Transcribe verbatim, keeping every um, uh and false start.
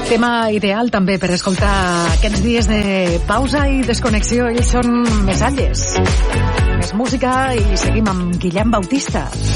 Tema ideal també per escoltar aquests dies de pausa i desconnexió. Ells són Mesalles. Més música i seguim amb Guillem Bautista.